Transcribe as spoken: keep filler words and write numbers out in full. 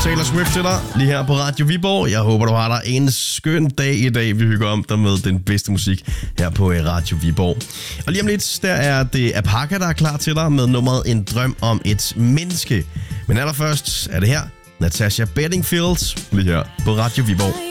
Taylor Swift til dig, lige her på Radio Viborg. Jeg håber, du har dig en skøn dag i dag. Vi hygger om dig med den bedste musik her på Radio Viborg. Og lige om lidt, der er det Apaka, der er klar til dig med nummeret En drøm om et menneske. Men allerførst er det her, Natasha Bedingfield, lige her på Radio Viborg.